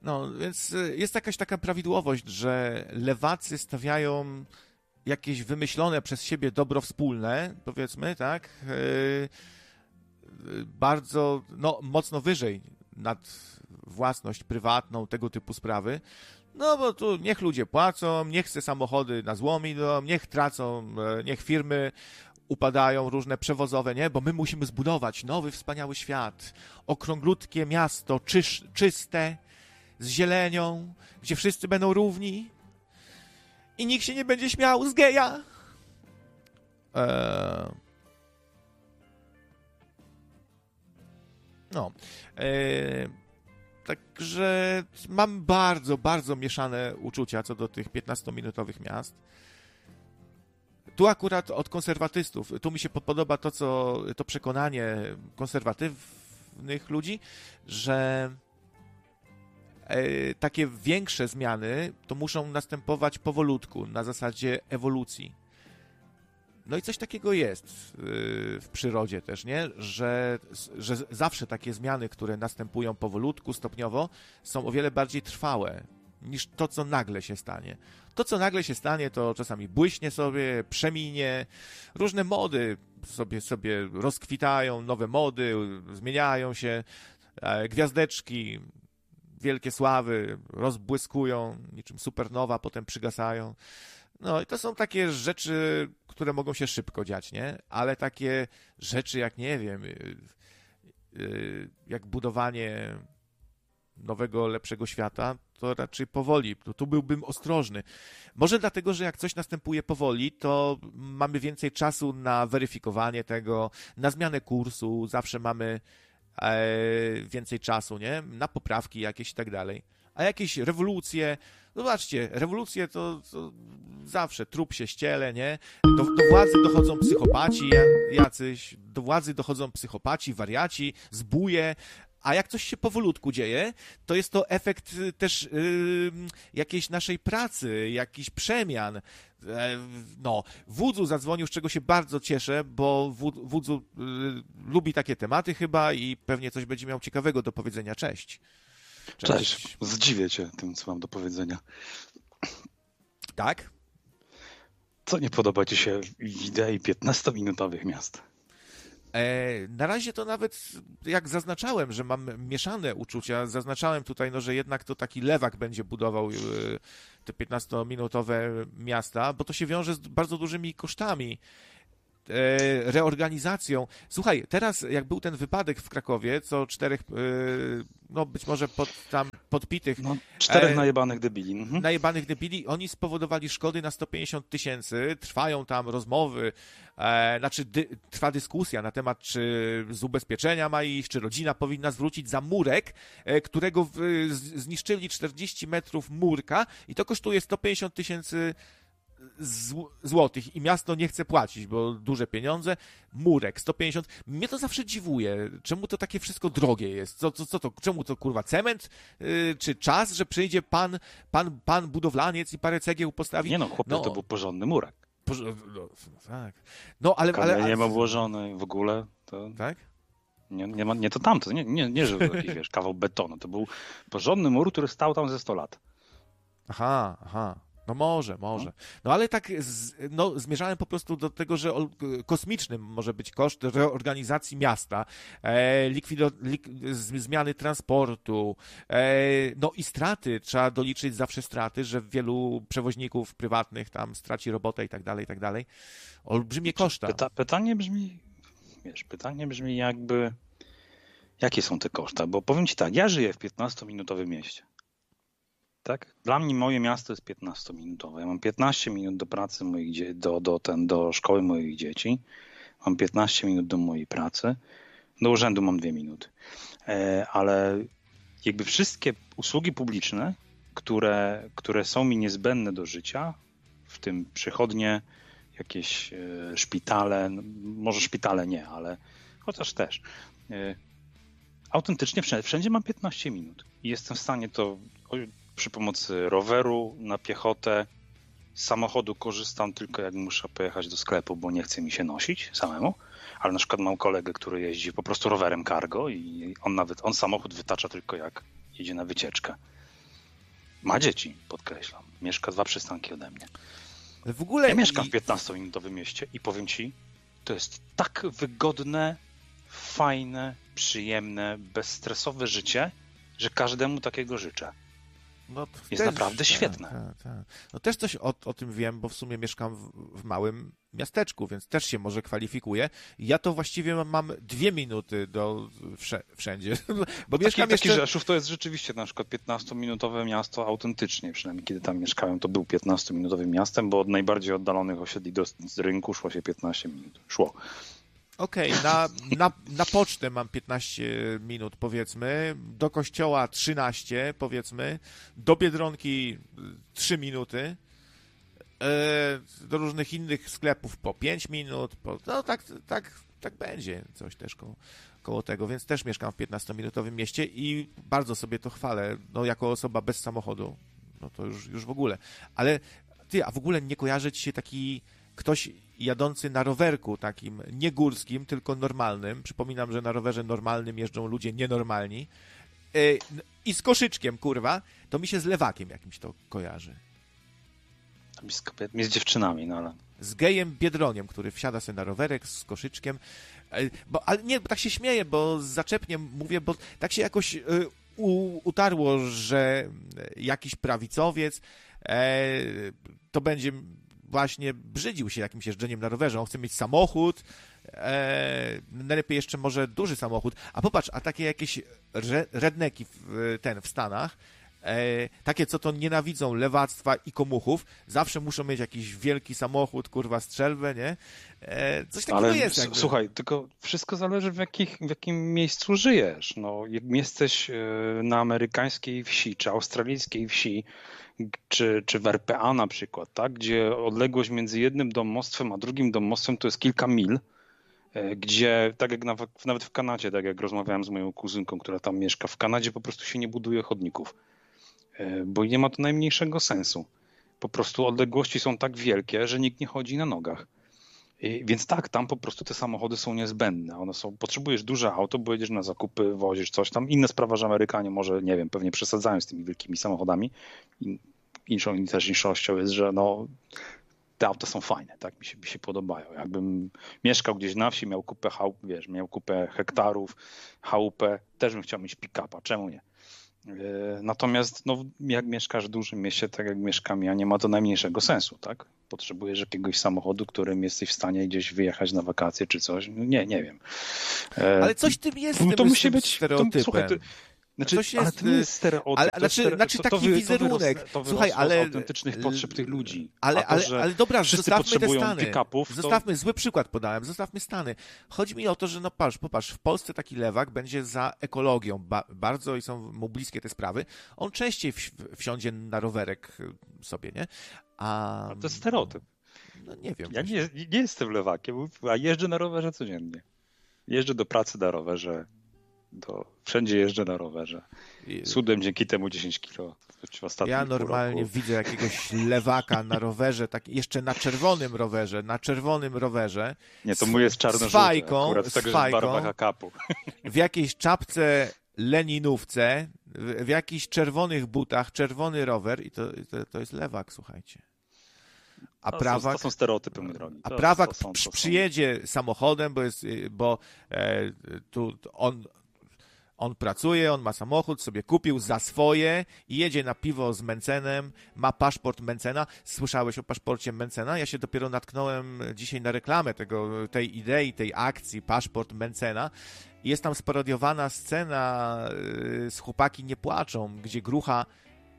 No, więc jest jakaś taka prawidłowość, że lewacy stawiają jakieś wymyślone przez siebie dobro wspólne, powiedzmy, tak, bardzo, no, mocno wyżej nad własność prywatną, tego typu sprawy. No bo tu niech ludzie płacą, niech se samochody na złom idą, niech tracą, niech firmy upadają różne przewozowe, nie? Bo my musimy zbudować nowy, wspaniały świat. Okrąglutkie miasto, czyste, z zielenią, gdzie wszyscy będą równi i nikt się nie będzie śmiał z geja. No. Także mam bardzo, bardzo mieszane uczucia co do tych 15-minutowych miast. Tu akurat od konserwatystów, tu mi się podoba to przekonanie konserwatywnych ludzi, że takie większe zmiany to muszą następować powolutku, na zasadzie ewolucji. No i coś takiego jest w przyrodzie też, nie? Że zawsze takie zmiany, które następują powolutku, stopniowo, są o wiele bardziej trwałe niż to, co nagle się stanie. To, co nagle się stanie, to czasami błyśnie sobie, przeminie, różne mody sobie rozkwitają, nowe mody, zmieniają się, gwiazdeczki, wielkie sławy rozbłyskują, niczym supernowa, potem przygasają. No i to są takie rzeczy, które mogą się szybko dziać, nie? Ale takie rzeczy jak, nie wiem, jak budowanie nowego, lepszego świata, to raczej powoli. Tu byłbym ostrożny. Może dlatego, że jak coś następuje powoli, to mamy więcej czasu na weryfikowanie tego, na zmianę kursu, zawsze mamy więcej czasu, nie? Na poprawki jakieś i tak dalej. A jakieś rewolucje, zobaczcie, rewolucje to zawsze trup się ściele, nie? Do władzy dochodzą psychopaci jacyś, do władzy dochodzą psychopaci, wariaci, zbóje, a jak coś się powolutku dzieje, to jest to efekt też jakiejś naszej pracy, jakichś przemian. No, Wudzu zadzwonił, z czego się bardzo cieszę, bo Wudzu lubi takie tematy chyba i pewnie coś będzie miał ciekawego do powiedzenia. Cześć. Cześć. Zdziwię cię tym, co mam do powiedzenia. Tak? Co nie podoba ci się w idei 15-minutowych miast? Na razie to nawet, jak zaznaczałem, że mam mieszane uczucia, zaznaczałem tutaj, no, że jednak to taki lewak będzie budował te 15-minutowe miasta, bo to się wiąże z bardzo dużymi kosztami, reorganizacją. Słuchaj, teraz jak był ten wypadek w Krakowie, co 4, no być może podpitych... No, 4 najebanych debili. Najebanych debili, oni spowodowali szkody na 150 000, trwają tam rozmowy, trwa dyskusja na temat, czy z ubezpieczenia ma iść, czy rodzina powinna zwrócić za murek, którego zniszczyli 40 metrów murka i to kosztuje 150 000 złotych i miasto nie chce płacić, bo duże pieniądze, murek 150, mnie to zawsze dziwuje, czemu to takie wszystko drogie jest, co to, czemu to kurwa cement, czy czas, że przyjdzie pan budowlaniec i parę cegieł postawi? Nie no, chłopie, to był porządny murek. No, tak. No, ale nie ma włożony w ogóle, to... Tak? Nie to tamto, nie że jakiś, wiesz, kawał betonu, to był porządny mur, który stał tam ze 100 lat. Aha. No może. No ale tak, zmierzałem po prostu do tego, że kosmicznym może być koszt reorganizacji miasta, zmiany transportu, no i straty, trzeba doliczyć zawsze straty, że wielu przewoźników prywatnych tam straci robotę i tak dalej. Olbrzymie koszta. Pytanie brzmi jakby, jakie są te koszta, bo powiem ci tak, ja żyję w 15-minutowym mieście. Tak? Dla mnie moje miasto jest 15-minutowe. Ja mam 15 minut do pracy do szkoły moich dzieci. Mam 15 minut do mojej pracy. Do urzędu mam 2 minuty. Ale jakby wszystkie usługi publiczne, które są mi niezbędne do życia, w tym przychodnie, jakieś szpitale, no, może szpitale nie, ale chociaż też. Autentycznie wszędzie mam 15 minut. I jestem w stanie to przy pomocy roweru, na piechotę, z samochodu korzystam tylko jak muszę pojechać do sklepu, bo nie chce mi się nosić samemu, ale na przykład mam kolegę, który jeździ po prostu rowerem cargo i on samochód wytacza tylko jak jedzie na wycieczkę. Ma dzieci, podkreślam. Mieszka 2 przystanki ode mnie. W ogóle... Ja mieszkam w 15-minutowym mieście i powiem ci, to jest tak wygodne, fajne, przyjemne, bezstresowe życie, że każdemu takiego życzę. No, jest też, naprawdę świetne. Tak. No też coś o tym wiem, bo w sumie mieszkam w małym miasteczku, więc też się może kwalifikuję. Ja to właściwie mam 2 minuty do wszędzie. Bo mieszkam Taki jeszcze... Rzeszów to jest rzeczywiście na przykład 15-minutowe miasto autentycznie, przynajmniej kiedy tam mieszkałem, to był 15-minutowym miastem, bo od najbardziej oddalonych osiedli do rynku szło się 15 minut. Szło. Okej, na pocztę mam 15 minut, powiedzmy, do kościoła 13, powiedzmy, do Biedronki 3 minuty, do różnych innych sklepów po 5 minut, no tak będzie coś też koło tego, więc też mieszkam w 15-minutowym mieście i bardzo sobie to chwalę, no jako osoba bez samochodu, no to już w ogóle. Ale a w ogóle nie kojarzy ci się taki ktoś jadący na rowerku takim, nie górskim, tylko normalnym. Przypominam, że na rowerze normalnym jeżdżą ludzie nienormalni. I z koszyczkiem, kurwa, to mi się z lewakiem jakimś to kojarzy. Mi z dziewczynami, no ale... Z gejem Biedroniem, który wsiada sobie na rowerek z koszyczkiem. Ale nie, bo tak się śmieję, bo zaczepnie mówię, bo tak się jakoś utarło, że jakiś prawicowiec to będzie właśnie brzydził się jakimś jeżdżeniem na rowerze. On chce mieć samochód, najlepiej jeszcze może duży samochód. A popatrz, a takie jakieś redneki w Stanach, takie, co to nienawidzą lewactwa i komuchów, zawsze muszą mieć jakiś wielki samochód, kurwa, strzelbę, nie? Coś takiego jest jakby. Słuchaj, tylko wszystko zależy w jakim miejscu żyjesz. No, jak jesteś na amerykańskiej wsi, czy australijskiej wsi, czy w RPA na przykład, tak? Gdzie odległość między jednym domostwem a drugim domostwem to jest kilka mil, gdzie, tak jak nawet w Kanadzie, tak jak rozmawiałem z moją kuzynką, która tam mieszka, w Kanadzie po prostu się nie buduje chodników, bo nie ma to najmniejszego sensu. Po prostu odległości są tak wielkie, że nikt nie chodzi na nogach. Więc tak, tam po prostu te samochody są niezbędne. Potrzebujesz duże auto, bo jedziesz na zakupy, wozisz coś tam. Inna sprawa, że Amerykanie może, nie wiem, pewnie przesadzają z tymi wielkimi samochodami. Inną nieszczęścią jest, że no, te auta są fajne, tak, mi się podobają. Jakbym mieszkał gdzieś na wsi, miał kupę miał kupę hektarów, chałupę, też bym chciał mieć pick-upa, czemu nie? Natomiast no, jak mieszkasz w dużym mieście, tak jak mieszkam ja, nie ma to najmniejszego sensu, tak? Potrzebujesz jakiegoś samochodu, którym jesteś w stanie gdzieś wyjechać na wakacje czy coś. No, nie wiem. Ale coś w tym jest, to musi być stereotypem. Słuchaj, ale to nie jest stereotyp. Znaczy taki wizerunek. Słuchaj, ale autentycznych potrzeb tych ludzi. Ale dobra, zostawmy te Stany. Pick-upów, zły przykład podałem, zostawmy Stany. Chodzi mi o to, że no popatrz, w Polsce taki lewak będzie za ekologią bardzo i są mu bliskie te sprawy. On częściej wsiądzie na rowerek sobie, nie? A to jest stereotyp. No nie wiem. Ja nie jestem lewakiem, a jeżdżę na rowerze codziennie. Jeżdżę do pracy na rowerze. Wszędzie jeżdżę na rowerze. Schudłem dzięki temu 10 kilo w ostatnim Ja normalnie widzę jakiegoś lewaka na rowerze, tak jeszcze na czerwonym rowerze. Nie, to mój jest czarno-żółty. Z fajką, akapu. w jakiejś czapce leninówce, w jakichś czerwonych butach, czerwony rower i to jest lewak, słuchajcie. A prawak, to są stereotypy, mój drogi. A prawak przyjedzie samochodem, bo tu on pracuje, on ma samochód, sobie kupił za swoje i jedzie na piwo z Mencenem, ma paszport Mencena. Słyszałeś o paszporcie Mencena? Ja się dopiero natknąłem dzisiaj na reklamę tej idei, tej akcji, paszport Mencena. Jest tam sparodiowana scena z Chłopaki nie płaczą, gdzie Grucha,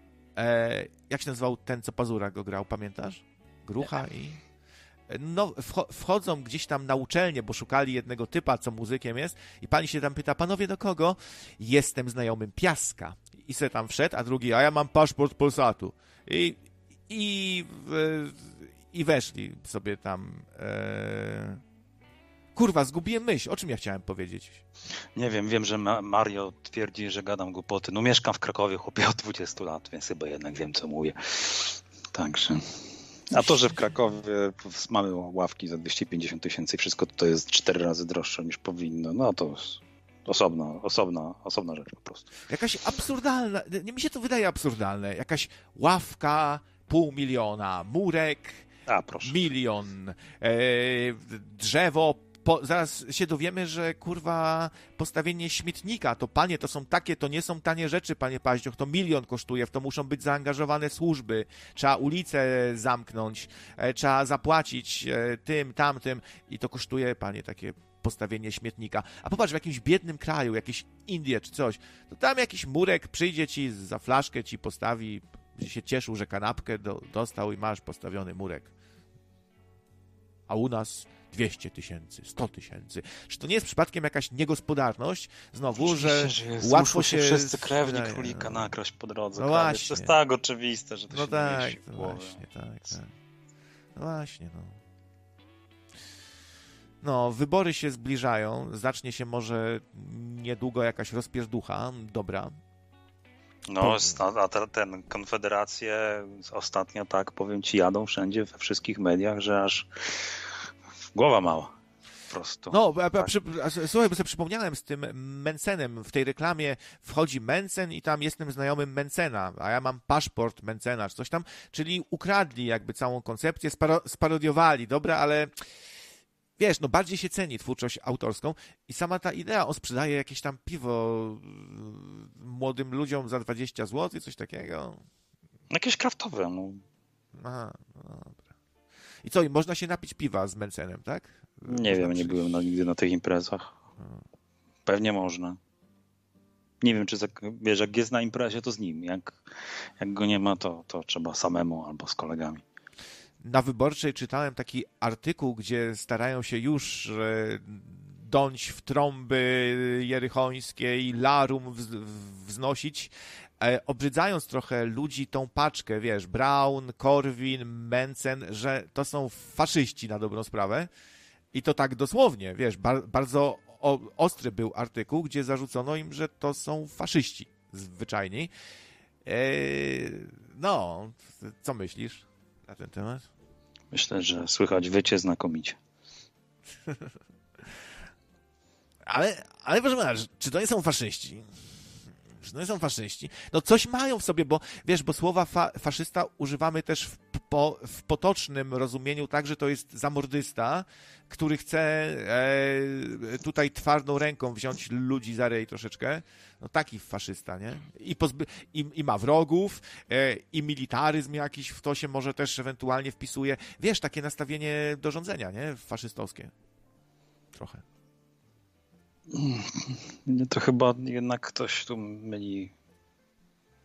jak się nazywał ten, co Pazura go grał, pamiętasz? Grucha i... No, wchodzą gdzieś tam na uczelnię, bo szukali jednego typa, co muzykiem jest i pani się tam pyta, panowie do kogo? Jestem znajomym Piaska. I se tam wszedł, a drugi, a ja mam paszport Polsatu. I weszli sobie tam... Kurwa, zgubiłem myśl. O czym ja chciałem powiedzieć? Nie wiem, że Mario twierdzi, że gadam głupoty. No mieszkam w Krakowie, chłopie, od 20 lat, więc chyba jednak wiem, co mówię. Także... A to, że w Krakowie mamy ławki za 250 000 i wszystko to jest 4 razy droższe niż powinno, no to Osobna rzecz po prostu. Jakaś absurdalna, mi się to wydaje absurdalne, jakaś ławka, 500 000, murek, Proszę. 1 000 000, drzewo, zaraz się dowiemy, że kurwa postawienie śmietnika, to panie, to nie są tanie rzeczy, panie Paździoch, to 1 000 000 kosztuje, w to muszą być zaangażowane służby, trzeba ulicę zamknąć, trzeba zapłacić tym, tamtym i to kosztuje, panie, takie postawienie śmietnika. A popatrz, w jakimś biednym kraju, jakieś Indie czy coś, to tam jakiś murek przyjdzie ci za flaszkę, ci postawi, będzie się cieszył, że kanapkę dostał i masz postawiony murek. A u nas 200 000, 100 000. Czy to nie jest przypadkiem jakaś niegospodarność? Znowu, oczywiście, że jest. łatwo Muszą się... wszyscy krewni królika nakraść po drodze. No właśnie. To jest tak oczywiste, że to no się tak, nie mieści w głowie. Właśnie, tak. No właśnie, no. No, wybory się zbliżają. Zacznie się może niedługo jakaś rozpierducha. Dobra. No, ten Konfederacje ostatnio, tak powiem ci, jadą wszędzie, we wszystkich mediach, że aż głowa mała. Po prostu. No, słuchaj, bo sobie przypomniałem z tym Mencenem. W tej reklamie wchodzi Mencen i tam jestem znajomym Mencena, a ja mam paszport Mencena, czy coś tam. Czyli ukradli jakby całą koncepcję, sparodiowali, dobra, ale... Wiesz, no bardziej się ceni twórczość autorską i sama ta idea, on sprzedaje jakieś tam piwo młodym ludziom za 20 zł, coś takiego. Jakieś kraftowe, no. Aha, no dobra. I co, i można się napić piwa z Mencenem, tak? Nie wiem, nie byłem nigdy na tych imprezach. Pewnie można. Nie wiem, czy wiesz, jak jest na imprezie, to z nim. Jak go nie ma, to trzeba samemu albo z kolegami. Na Wyborczej czytałem taki artykuł, gdzie starają się już dąć w trąby jerychońskie i larum wznosić, obrzydzając trochę ludzi tą paczkę, wiesz, Braun, Korwin, Mencen, że to są faszyści na dobrą sprawę. I to tak dosłownie, wiesz, bardzo ostry był artykuł, gdzie zarzucono im, że to są faszyści zwyczajni. No, co myślisz na ten temat? Myślę, że słychać wycie znakomicie. Ale proszę pana, czy to nie są faszyści? Czy to nie są faszyści? No coś mają w sobie, bo wiesz, bo słowa faszysta używamy też w potocznym rozumieniu, tak, że to jest zamordysta, który chce tutaj twardą ręką wziąć ludzi za rej troszeczkę. No taki faszysta, nie? I ma wrogów, i militaryzm jakiś w to się może też ewentualnie wpisuje. Wiesz, takie nastawienie do rządzenia, nie? Faszystowskie. Trochę. To chyba jednak ktoś tu myli